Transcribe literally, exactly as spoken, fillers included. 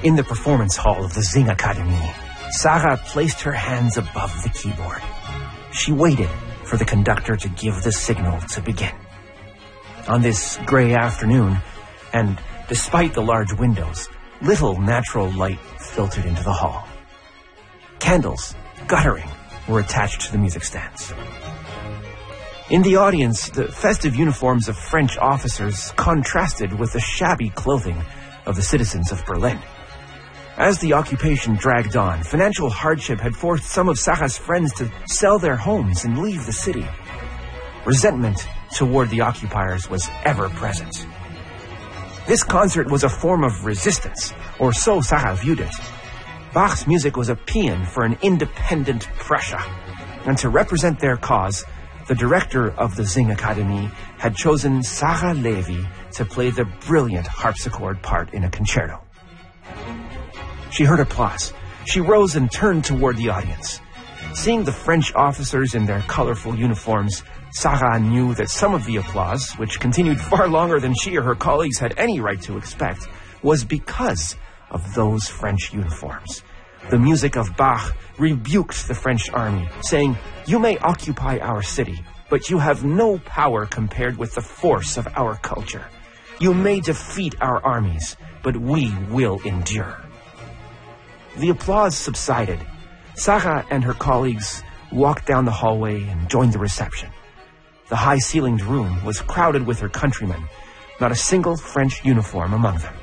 In the performance hall of the Zing Academy, Sarah placed her hands above the keyboard. She waited for the conductor to give the signal to begin. On this gray afternoon, and despite the large windows, little natural light filtered into the hall. Candles, guttering, were attached to the music stands. In the audience, the festive uniforms of French officers contrasted with the shabby clothing of the citizens of Berlin. As the occupation dragged on, financial hardship had forced some of Sarah's friends to sell their homes and leave the city. Resentment toward the occupiers was ever present. This concert was a form of resistance, or so Sarah viewed it. Bach's music was a paean for an independent Prussia, and to represent their cause, the director of the Zing Academy had chosen Sarah Levy to play the brilliant harpsichord part in a concerto. She heard applause. She rose and turned toward the audience. Seeing the French officers in their colorful uniforms, Sarah knew that some of the applause, which continued far longer than she or her colleagues had any right to expect, was because of those French uniforms. The music of Bach rebuked the French army, saying, "You may occupy our city, but you have no power compared with the force of our culture. You may defeat our armies, but we will endure." The applause subsided. Sarah and her colleagues walked down the hallway and joined the reception. The high-ceilinged room was crowded with her countrymen, not a single French uniform among them.